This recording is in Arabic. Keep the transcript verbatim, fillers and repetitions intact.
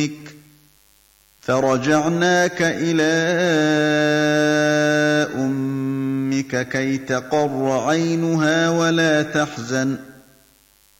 أمك فرجعناك إلى أمك كي تقر عينها ولا تحزن